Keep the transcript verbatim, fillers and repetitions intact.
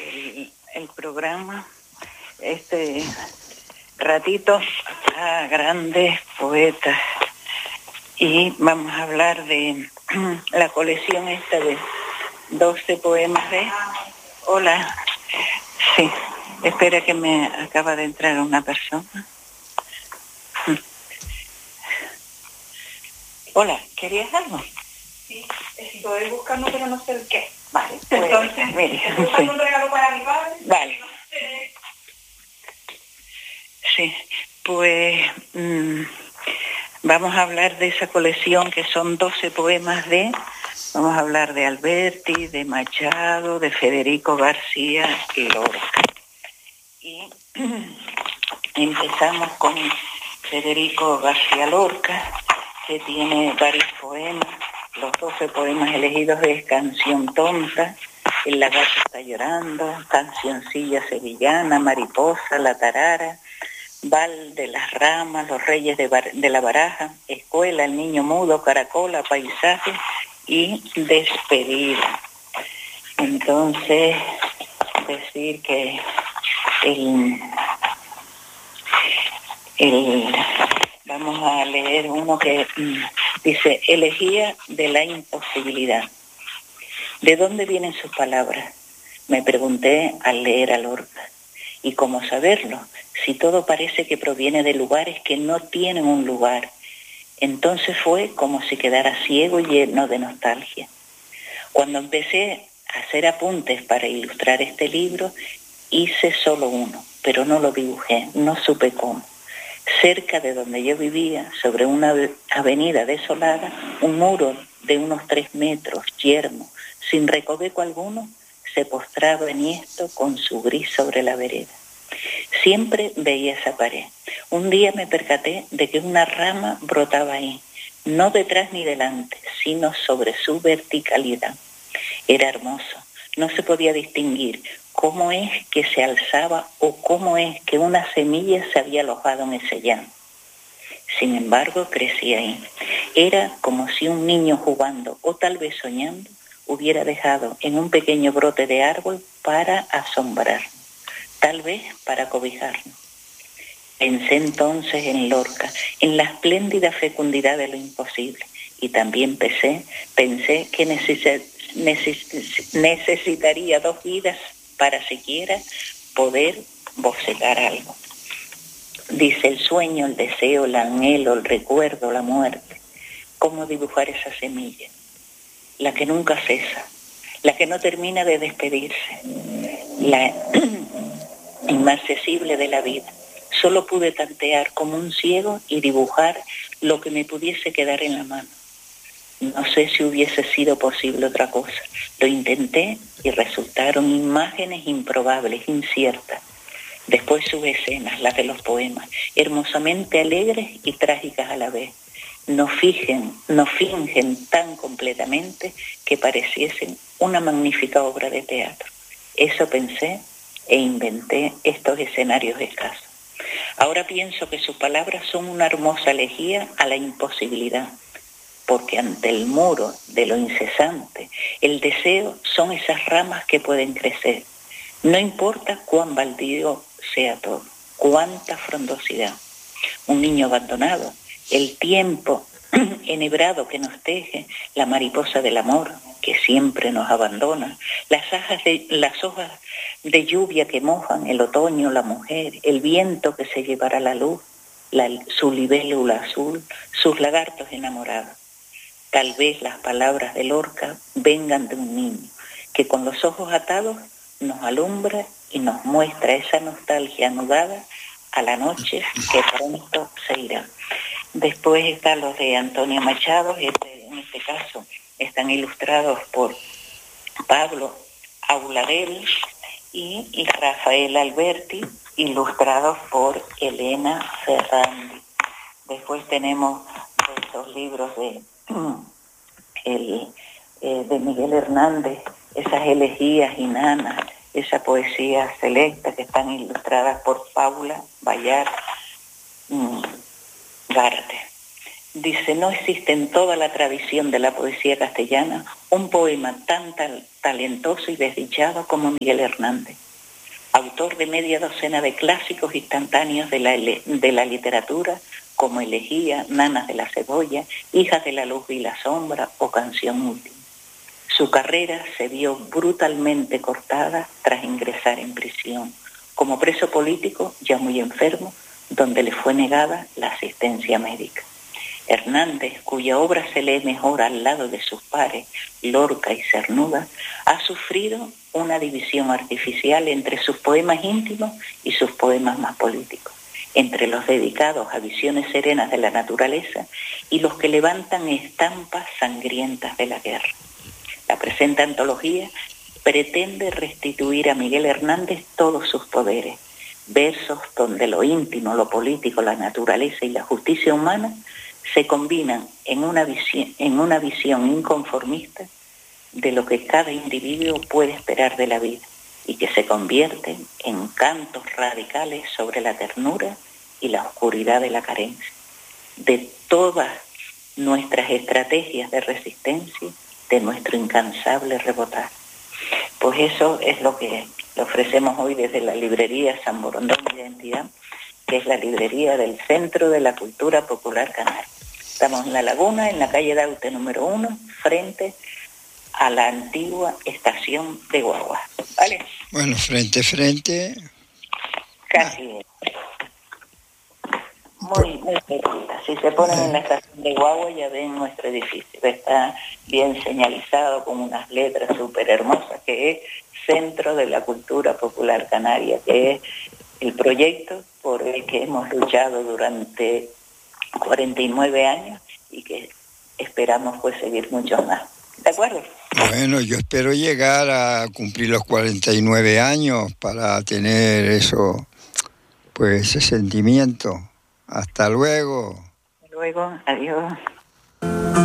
el, el programa, este ratito a grandes poetas, y vamos a hablar de la colección esta de doce poemas de... Hola, sí, espera que me acaba de entrar una persona. Hola, ¿querías algo? Sí, estoy buscando pero no sé el qué. Vale, pues, entonces, mire, estoy buscando sí. un regalo para mi padre. Vale. No sé. Sí, pues mmm, vamos a hablar de esa colección que son doce poemas de... Vamos a hablar de Alberti, de Machado, de Federico García Lorca. Y empezamos con Federico García Lorca, que tiene varios poemas. Los doce poemas elegidos es Canción Tonta, El lagarto está llorando, Cancioncilla sevillana, Mariposa, La tarara, Val de las ramas, Los reyes de, bar- de la baraja, Escuela, El niño mudo, Caracola, Paisaje y Despedida. Entonces, decir que el, el, vamos a leer uno que mm, dice, Elegía de la imposibilidad. ¿De dónde vienen sus palabras? Me pregunté al leer a Lorca. ¿Y cómo saberlo? Si todo parece que proviene de lugares que no tienen un lugar. Entonces fue como si quedara ciego y lleno de nostalgia. Cuando empecé a hacer apuntes para ilustrar este libro, hice solo uno, pero no lo dibujé, no supe cómo. Cerca de donde yo vivía, sobre una avenida desolada, un muro de unos tres metros, yermo, sin recoveco alguno, se postraba enhiesto con su gris sobre la vereda. Siempre veía esa pared. Un día me percaté de que una rama brotaba ahí, no detrás ni delante, sino sobre su verticalidad. Era hermoso, no se podía distinguir cómo es que se alzaba o cómo es que una semilla se había alojado en ese llano. Sin embargo, crecía ahí. Era como si un niño jugando o tal vez soñando hubiera dejado en un pequeño brote de árbol para asombrarnos, tal vez para cobijarnos. Pensé entonces en Lorca, en la espléndida fecundidad de lo imposible, y también pensé, pensé que neces- neces- necesitaría dos vidas para siquiera poder bocetar algo. Dice el sueño, el deseo, el anhelo, el recuerdo, la muerte. ¿Cómo dibujar esa semilla? La que nunca cesa, la que no termina de despedirse, la inmarcesible de la vida. Solo pude tantear como un ciego y dibujar lo que me pudiese quedar en la mano. No sé si hubiese sido posible otra cosa. Lo intenté y resultaron imágenes improbables, inciertas. Después sus escenas, las de los poemas, hermosamente alegres y trágicas a la vez. No fingen, no fingen tan completamente que pareciesen una magnífica obra de teatro. Eso pensé e inventé estos escenarios escasos. Ahora pienso que sus palabras son una hermosa elegía a la imposibilidad, porque ante el muro de lo incesante, el deseo son esas ramas que pueden crecer. No importa cuán baldío sea todo, cuánta frondosidad. Un niño abandonado, el tiempo enhebrado que nos teje, la mariposa del amor que siempre nos abandona, las hojas de, las hojas de lluvia que mojan, el otoño, la mujer, el viento que se llevará la luz, la, su libélula azul, sus lagartos enamorados. Tal vez las palabras de Lorca vengan de un niño que con los ojos atados nos alumbra y nos muestra esa nostalgia anudada a la noche que pronto se irá. Después están los de Antonio Machado, este, en este caso están ilustrados por Pablo Auladel y, y Rafael Alberti, ilustrados por Elena Ferrandi. Después tenemos estos libros de, el, eh, de Miguel Hernández, esas elegías y nanas, esa poesía selecta que están ilustradas por Paula Bayar mmm, Garte. Dice, no existe en toda la tradición de la poesía castellana un poema tan tal, talentoso y desdichado como Miguel Hernández, autor de media docena de clásicos instantáneos de la, de la literatura, como Elegía, Nanas de la Cebolla, Hijas de la Luz y la Sombra o Canción Última. Su carrera se vio brutalmente cortada tras ingresar en prisión, como preso político ya muy enfermo, donde le fue negada la asistencia médica. Hernández, cuya obra se lee mejor al lado de sus pares, Lorca y Cernuda, ha sufrido una división artificial entre sus poemas íntimos y sus poemas más políticos, entre los dedicados a visiones serenas de la naturaleza y los que levantan estampas sangrientas de la guerra. La presente antología pretende restituir a Miguel Hernández todos sus poderes, versos donde lo íntimo, lo político, la naturaleza y la justicia humana se combinan en una visión, en una visión inconformista de lo que cada individuo puede esperar de la vida y que se convierten en cantos radicales sobre la ternura y la oscuridad de la carencia, de todas nuestras estrategias de resistencia, de nuestro incansable rebotar. Pues eso es lo que le ofrecemos hoy desde la librería San Borondón Identidad, que es la librería del Centro de la Cultura Popular Canaria. Estamos en La Laguna, en la calle Daute número uno, frente a la antigua estación de guagua. ¿Vale? Bueno, frente, frente. Casi. Muy, muy cerquita. Si se ponen en la estación de guagua ya ven nuestro edificio. Está bien señalizado con unas letras súper hermosas, que es Centro de la Cultura Popular Canaria, que es el proyecto por el que hemos luchado durante cuarenta y nueve años y que esperamos pues seguir muchos más. ¿De acuerdo? Bueno, yo espero llegar a cumplir los cuarenta y nueve años para tener eso, pues ese sentimiento. Hasta luego. Hasta luego, adiós.